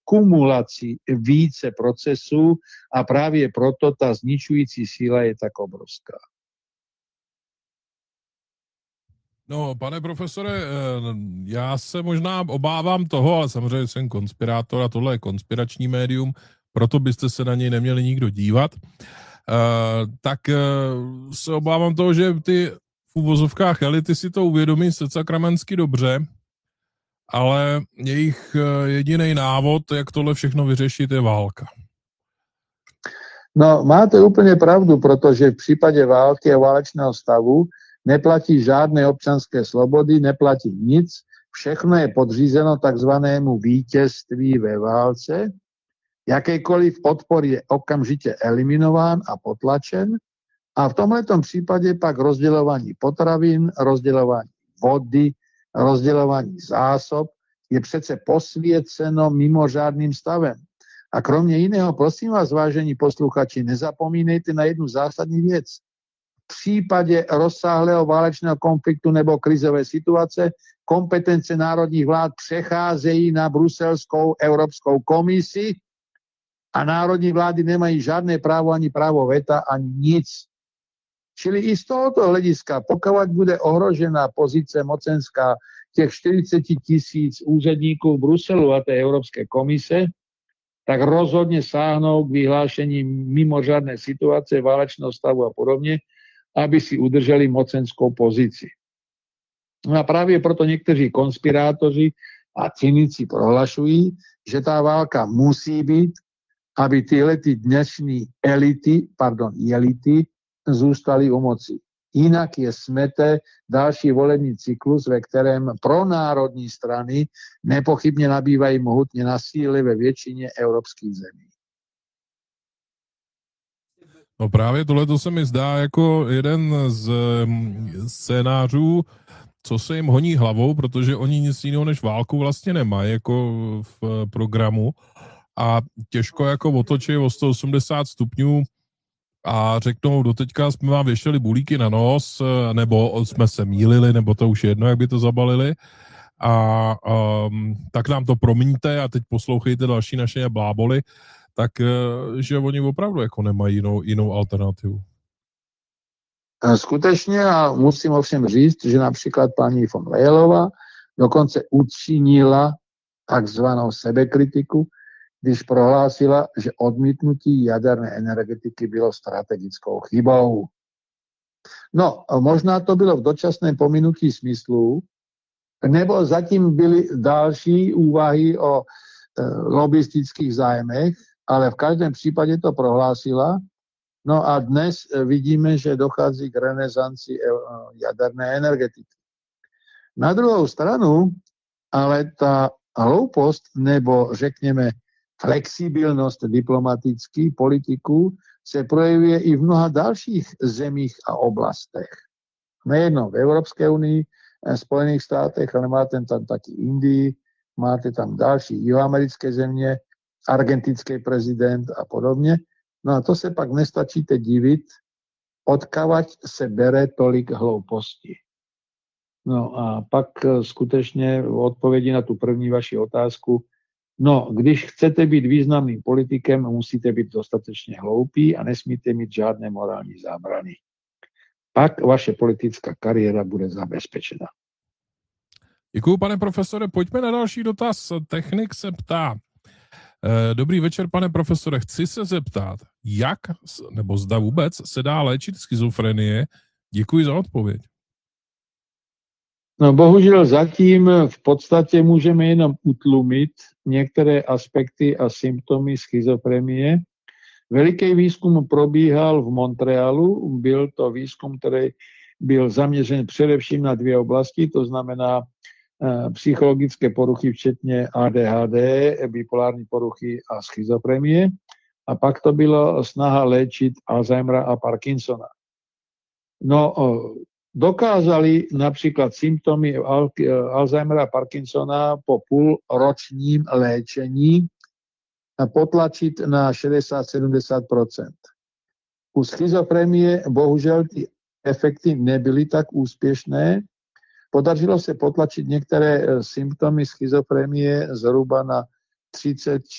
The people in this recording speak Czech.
kumulaci více procesů a právě proto ta zničující síla je tak obrovská. No, pane profesore, já se možná obávám toho, ale samozřejmě jsem konspirátor a tohle je konspirační médium, proto byste se na něj neměli nikdo dívat. Tak se obávám toho, že ty v uvozovkách elity si to uvědomí sakramensky dobře, ale jejich jediný návod, jak tohle všechno vyřešit, je válka. No, máte úplne pravdu, protože v prípade války a válečného stavu neplatí žádné občanské slobody, neplatí nic, všechno je podřízeno takzvanému vítězství ve válce. Jakýkoliv odpor je okamžite eliminován a potlačen a v tomhletom prípade pak rozdeľování potravín, rozdeľování vody, rozdeľování zásob je přece posvieceno mimořádným stavem. A kromě iného, prosím vás, vážení posluchači, nezapomínejte na jednu zásadní věc. V případě rozsáhlého válečného konfliktu nebo krizové situace kompetence národních vlád přecházejí na bruselskou Európskou komisi a národní vlády nemají žádné právo, ani právo veta, ani nic. Čili i z tohoto hlediska, pokud bude ohrožená pozice mocenská těch 40 000 úředníků v Bruselu a té Európskej komise, tak rozhodne sáhnou k vyhlášení mimořádnej situácie, válečného stavu a podobne, aby si udržali mocenskou pozíciu. No a práve proto niektorí konspirátori a cynici prohlašují, že tá válka musí byť, aby tyhlety dnešní elity zůstali u moci. Inak je smete další volební cyklus, ve kterém pronárodní strany nepochybne nabývají mohutne na síle ve většině evropských zemí. No právě tohleto se mi zdá jako jeden z scénářů, co se jim honí hlavou, protože oni nic jiného než válku vlastně nemají jako v programu a těžko jako otočí o 180 stupňů a řeknou, doteďka jsme vám věšeli bulíky na nos, nebo jsme se mýlili, nebo to už jedno, jak by to zabalili. A tak nám to promiňte a teď poslouchejte další naše bláboli, tak že oni opravdu jako nemají jinou alternativu. Skutečně a musím ovšem říct, že například paní von Leyelová dokonce učinila takzvanou sebekritiku, když prohlásila, že odmítnutí jaderné energetiky bylo strategickou chybou. No, možná to bylo v dočasném pominutí smyslu, nebo zatím byly další úvahy o lobistických zájmech, ale v každém případě to prohlásila. No a dnes vidíme, že dochází k renesanci jaderné energetiky. Na druhou stranu, ale ta hloupost, nebo řekněme flexibilnost diplomatických politiků se projevuje i v mnoha dalších zemích a oblastech. Nejednou v Európskej únii, Spojených státech, ale máte tam taky Indii, máte tam další jihoamerické země, argentinský prezident a podobně. No a to se pak nestačíte divit, odkavať se bere tolik hlouposti. No a pak skutečně v odpovědi na tu první vaši otázku, no, když chcete být významným politikem, musíte být dostatečně hloupí a nesmíte mít žádné morální zábrany. Pak vaše politická kariéra bude zabezpečena. Děkuju, pane profesore. Pojďme na další dotaz. Technik se ptá. Dobrý večer, pane profesore. Chci se zeptat, jak, nebo zda vůbec se dá léčit schizofrenie? Děkuji za odpověď. No bohužel zatím v podstatě můžeme jenom utlumit některé aspekty a symptomy schizofrenie. Veliký výzkum probíhal v Montrealu. Byl to výzkum, který byl zaměřen především na dvě oblasti, to znamená psychologické poruchy, včetně ADHD, bipolární poruchy a schizofrenie. A pak to bylo snaha léčit Alzheimera a Parkinsona. No, dokázali například symptomy Alzheimera a Parkinsona po půlročním léčení potlačit na 60-70%. U schizofrenie bohužel ty efekty nebyly tak úspěšné. Podařilo se potlačit některé symptomy schizofrenie zhruba na